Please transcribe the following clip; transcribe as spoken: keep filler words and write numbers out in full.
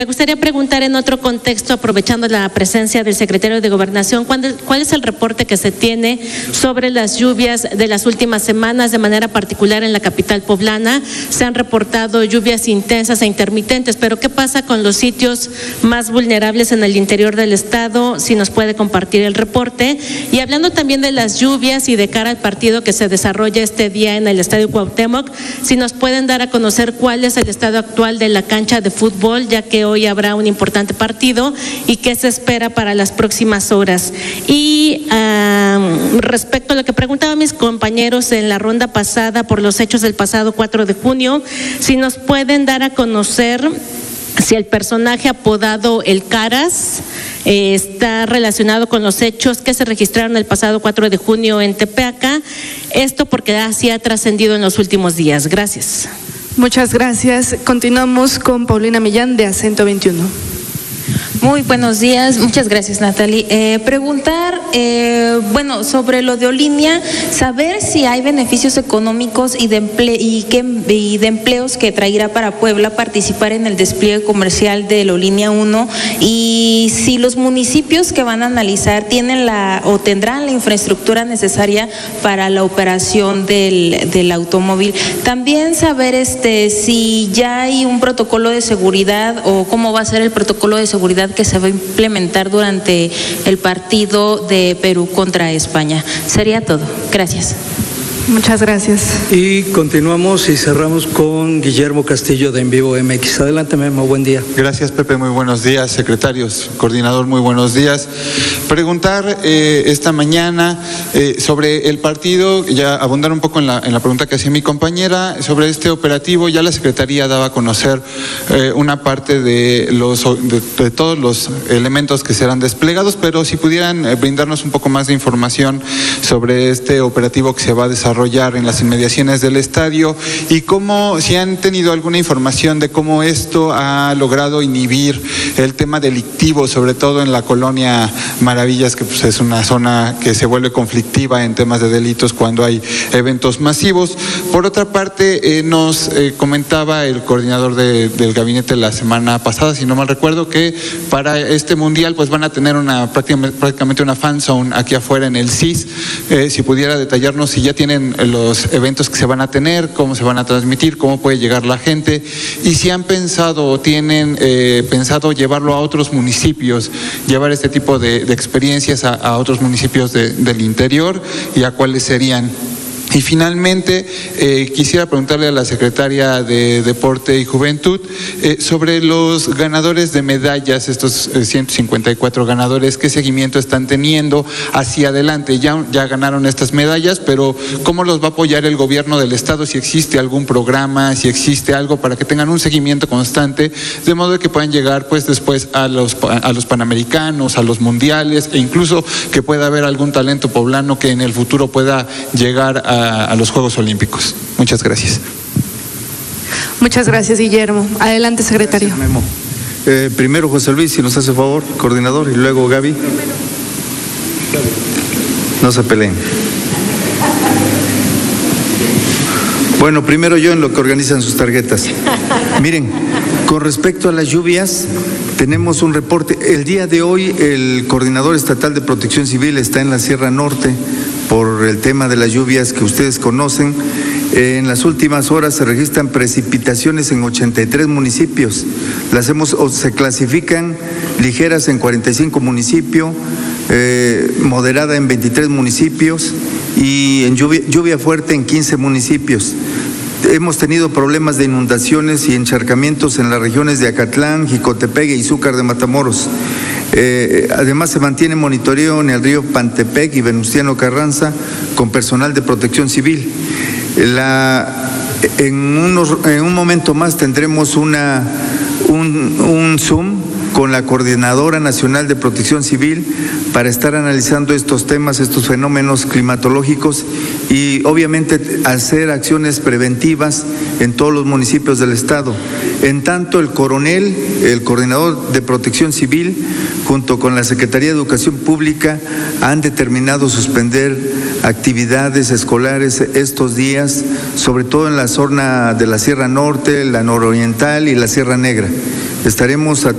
Me gustaría preguntar en otro contexto, aprovechando la presencia del secretario de Gobernación, ¿cuál es el reporte que se tiene sobre las lluvias de las últimas semanas, de manera particular en la capital poblana? Se han reportado lluvias intensas e intermitentes, pero ¿qué pasa con los sitios más vulnerables en el interior del estado? Si nos puede compartir el reporte. Y hablando también de las lluvias y de cara al partido que se desarrolla este día en el Estadio Cuauhtémoc, si nos pueden dar a conocer cuál es el estado actual de la cancha de fútbol, ya que hoy habrá un importante partido, y qué se espera para las próximas horas. Y uh, respecto a lo que preguntaban mis compañeros en la ronda pasada por los hechos del pasado cuatro de junio, si nos pueden dar a conocer si el personaje apodado El Caras eh, está relacionado con los hechos que se registraron el pasado cuatro de junio en Tepeaca, esto porque así ha trascendido en los últimos días. Gracias. Muchas gracias. Continuamos con Paulina Millán de Acento veintiuno. Muy buenos días, muchas gracias, Natalie. Eh, preguntar, eh, bueno, sobre lo de Olinia, saber si hay beneficios económicos y de, emple y, que, y de empleos que traerá para Puebla participar en el despliegue comercial de la Olinia uno, y si los municipios que van a analizar tienen la o tendrán la infraestructura necesaria para la operación del, del automóvil. También saber este si ya hay un protocolo de seguridad o cómo va a ser el protocolo de seguridad que se va a implementar durante el partido de Perú contra España. Sería todo. Gracias. Muchas gracias. Y continuamos y cerramos con Guillermo Castillo de En Vivo M X. Adelante, Memo, buen día. Gracias, Pepe, muy buenos días. Secretarios, coordinador, muy buenos días. Preguntar eh, esta mañana eh, sobre el partido, ya abundar un poco en la, en la pregunta que hacía mi compañera, sobre este operativo. Ya la Secretaría daba a conocer eh, una parte de, los, de, de todos los elementos que serán desplegados, pero si pudieran eh, brindarnos un poco más de información sobre este operativo que se va a desarrollar en las inmediaciones del estadio, y cómo, si han tenido alguna información de cómo esto ha logrado inhibir el tema delictivo, sobre todo en la colonia Maravillas, que pues es una zona que se vuelve conflictiva en temas de delitos cuando hay eventos masivos. Por otra parte, eh, nos eh, comentaba el coordinador de, del gabinete la semana pasada, si no mal recuerdo, que para este mundial pues van a tener una prácticamente, prácticamente una fan zone aquí afuera en el C I S. Eh, si pudiera detallarnos si ya tienen los eventos que se van a tener, cómo se van a transmitir, cómo puede llegar la gente, y si han pensado o tienen eh, pensado llevarlo a otros municipios, llevar este tipo de, de experiencias a, a otros municipios de, del interior, y a cuáles serían. Y finalmente, eh, quisiera preguntarle a la secretaria de Deporte y Juventud eh, sobre los ganadores de medallas, estos eh, ciento cincuenta y cuatro ganadores, ¿qué seguimiento están teniendo hacia adelante? Ya, ya ganaron estas medallas, pero ¿cómo los va a apoyar el gobierno del estado? Si existe algún programa, si existe algo para que tengan un seguimiento constante, de modo que puedan llegar pues después a los, a los panamericanos, a los mundiales, e incluso que pueda haber algún talento poblano que en el futuro pueda llegar a a los Juegos Olímpicos. Muchas gracias. Muchas gracias, Guillermo. Adelante, secretario. Gracias, Memo. Eh, primero José Luis, si nos hace favor, coordinador, y luego Gaby. No se peleen. Bueno, primero yo en lo que organizan sus tarjetas. Miren, con respecto a las lluvias, tenemos un reporte. El día de hoy el coordinador estatal de Protección Civil está en la Sierra Norte por el tema de las lluvias que ustedes conocen. En las últimas horas se registran precipitaciones en ochenta y tres municipios. Las hemos, o se clasifican ligeras en cuarenta y cinco municipios, eh, moderada en veintitrés municipios y en lluvia, lluvia fuerte en quince municipios. Hemos tenido problemas de inundaciones y encharcamientos en las regiones de Acatlán, Jicotepeque y Izúcar de Matamoros. Eh, además se mantiene monitoreo en el río Pantepec y Venustiano Carranza con personal de Protección Civil. La, en, unos, en un momento más tendremos una, un, un Zoom con la Coordinadora Nacional de Protección Civil para estar analizando estos temas, estos fenómenos climatológicos y obviamente hacer acciones preventivas en todos los municipios del estado. En tanto, el coronel, el coordinador de Protección Civil, junto con la Secretaría de Educación Pública, han determinado suspender actividades escolares estos días, sobre todo en la zona de la Sierra Norte, la nororiental y la Sierra Negra. Estaremos